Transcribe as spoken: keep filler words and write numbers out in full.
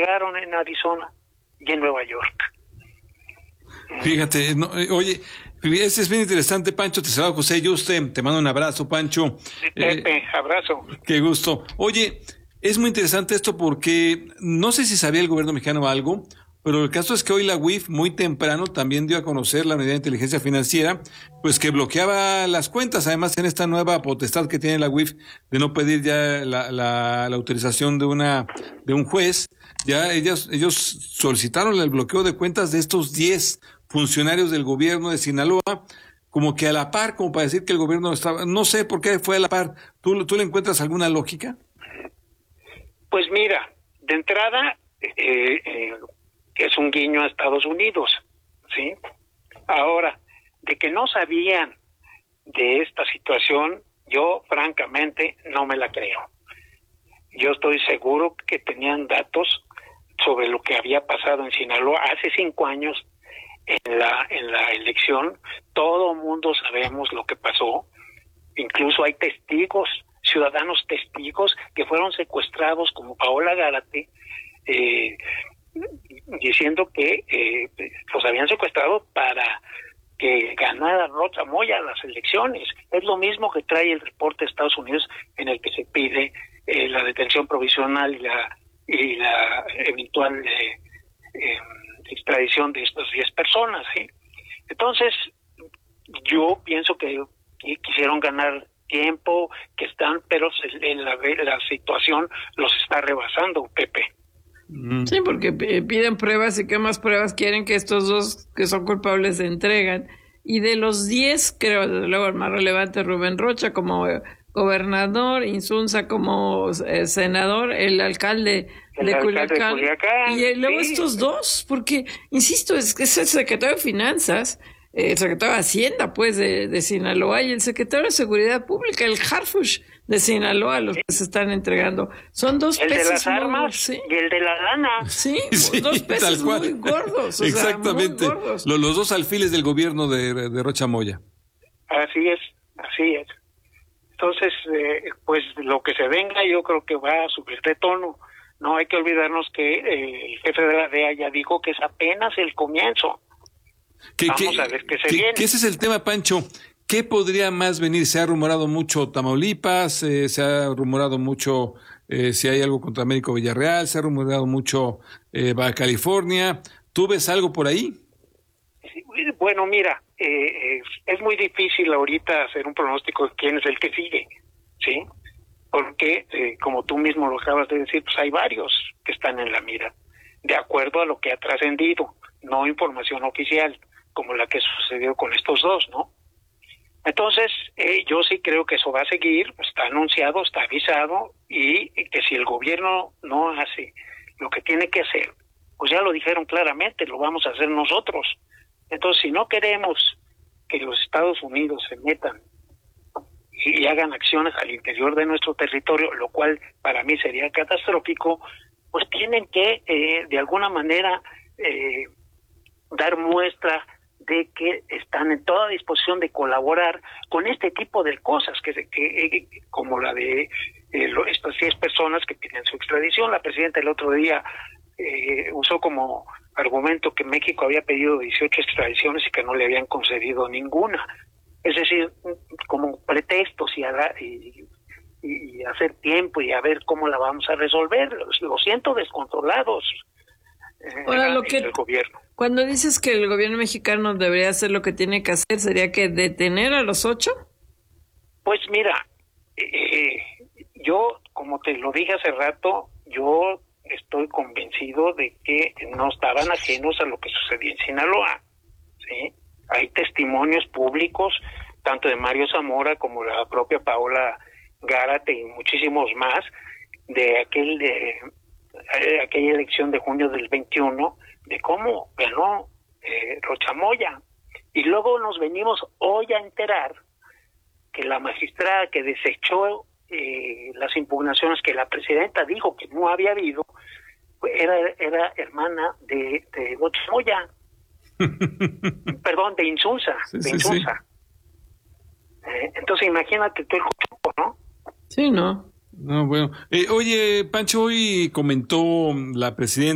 entregaron en Arizona y en Nueva York. Fíjate, no, eh, oye, ese es bien interesante, Pancho. Te saluda José Yuste, te mando un abrazo, Pancho. Pepe, eh, abrazo. Qué gusto. Oye, es muy interesante esto porque no sé si sabía el gobierno mexicano algo, pero el caso es que hoy la U I F muy temprano también dio a conocer la unidad de inteligencia financiera, pues que bloqueaba las cuentas, además en esta nueva potestad que tiene la U I F de no pedir ya la, la, la autorización de una de un juez. Ya ellos, ellos solicitaron el bloqueo de cuentas de estos diez funcionarios del gobierno de Sinaloa, como que a la par, como para decir que el gobierno estaba, no sé por qué fue a la par. ¿Tú, tú le encuentras alguna lógica? Pues mira, de entrada, eh, eh, es un guiño a Estados Unidos, ¿sí? Ahora, de que no sabían de esta situación, yo francamente no me la creo. Yo estoy seguro que tenían datos sobre lo que había pasado en Sinaloa hace cinco años en la en la elección. Todo mundo sabemos lo que pasó. Incluso hay testigos, ciudadanos testigos que fueron secuestrados, como Paola Gárate, eh, diciendo que eh, los habían secuestrado para que ganara Rocha Moya las elecciones. Es lo mismo que trae el reporte de Estados Unidos, en el que se pide eh, la detención provisional y la y la eventual eh, eh, extradición de estas diez personas, ¿sí? Entonces, yo pienso que, que quisieron ganar tiempo, que están, pero se, la, la situación los está rebasando, Pepe. Sí, porque piden pruebas y qué más pruebas quieren que estos dos que son culpables se entregan. Y de los diez, creo, desde luego el más relevante es Rubén Rocha como gobernador, Insunza como eh, senador, el alcalde el de alcalde Culiacán, de Culiacán, y luego sí. estos dos, porque, insisto, es que es el secretario de Finanzas, el secretario de Hacienda, pues, de, de Sinaloa, y el secretario de Seguridad Pública, el Harfush de Sinaloa, los que se están entregando. Son dos el peces de las armas muy, ¿sí? y el de la lana. Sí, sí, dos peces muy gordos. O Exactamente. Sea, muy gordos. Los, los dos alfiles del gobierno de, de Rocha Moya. Así es, así es. Entonces, eh, pues lo que se venga yo creo que va a subir de tono. No hay que olvidarnos que eh, el jefe de la D E A ya dijo que es apenas el comienzo. ¿Qué, Vamos qué, a ver qué se qué, viene. Que ese es el tema, Pancho. ¿Qué podría más venir? Se ha rumorado mucho Tamaulipas, eh, se ha rumorado mucho eh, si hay algo contra Américo Villarreal, se ha rumorado mucho eh, Baja California. ¿Tú ves algo por ahí? Sí, bueno, mira, eh, es muy difícil ahorita hacer un pronóstico de quién es el que sigue, ¿sí? Porque, eh, como tú mismo lo acabas de decir, pues hay varios que están en la mira, de acuerdo a lo que ha trascendido, no información oficial, como la que sucedió con estos dos, ¿no? Entonces, eh, yo sí creo que eso va a seguir, está anunciado, está avisado, y que si el gobierno no hace lo que tiene que hacer, pues ya lo dijeron claramente, lo vamos a hacer nosotros. Entonces, si no queremos que los Estados Unidos se metan y hagan acciones al interior de nuestro territorio, lo cual para mí sería catastrófico, pues tienen que, eh, de alguna manera, eh, dar muestra de que están en toda disposición de colaborar con este tipo de cosas, que, que eh, como la de eh, lo, estas diez personas que piden su extradición. La presidenta el otro día eh, usó como argumento que México había pedido dieciocho extradiciones y que no le habían concedido ninguna. Es decir, como pretextos y, a, y, y hacer tiempo y a ver cómo la vamos a resolver. Los, los siento descontrolados. Eh, Ahora, lo que, el gobierno. Cuando dices que el gobierno mexicano debería hacer lo que tiene que hacer, ¿sería que detener a los ocho? Pues mira, eh, yo, como te lo dije hace rato, yo estoy convencido de que no estaban ajenos a lo que sucedió en Sinaloa, ¿sí? Hay testimonios públicos, tanto de Mario Zamora como la propia Paola Gárate y muchísimos más, de aquel de, de aquella elección de junio del veintiuno, de cómo ganó eh, Rocha Moya. Y luego nos venimos hoy a enterar que la magistrada que desechó eh, las impugnaciones que la presidenta dijo que no había habido, era, era hermana de, de Rocha Moya. Perdón, de Insunza, sí, de sí, Insunza. Sí. Eh, entonces imagínate tú el grupo, ¿no? Sí, ¿no? No, bueno. Eh, oye, Pancho, hoy comentó la presidenta